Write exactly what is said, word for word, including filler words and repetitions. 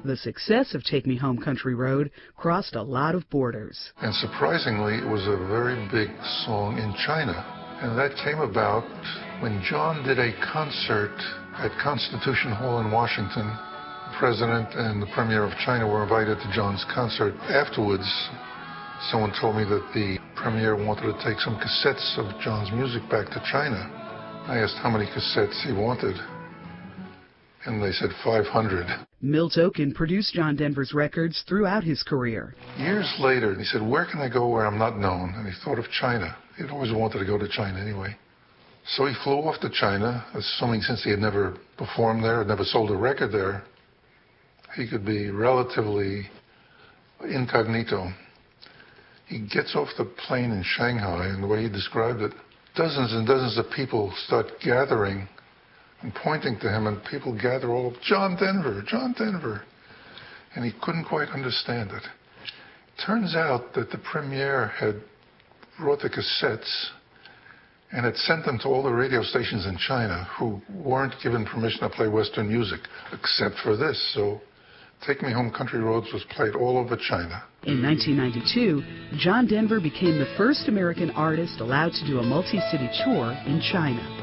The success of Take Me Home Country Road crossed a lot of borders. And surprisingly, it was a very big song in China. And that came about when John did a concert at Constitution Hall in Washington. The president and the premier of China were invited to John's concert. Afterwards, someone told me that the premier wanted to take some cassettes of John's music back to China. I asked how many cassettes he wanted, and they said five hundred. Milt Okun produced John Denver's records throughout his career. Years later, he said, where can I go where I'm not known? And he thought of China. He'd always wanted to go to China anyway. So he flew off to China, assuming since he had never performed there, had never sold a record there, he could be relatively incognito. He gets off the plane in Shanghai, and the way he described it, dozens and dozens of people start gathering and pointing to him, and people gather all up, John Denver, John Denver. And he couldn't quite understand it. Turns out that the premier had brought the cassettes and had sent them to all the radio stations in China who weren't given permission to play Western music, except for this. So Take Me Home Country Roads was played all over China. In nineteen ninety-two, John Denver became the first American artist allowed to do a multi-city tour in China.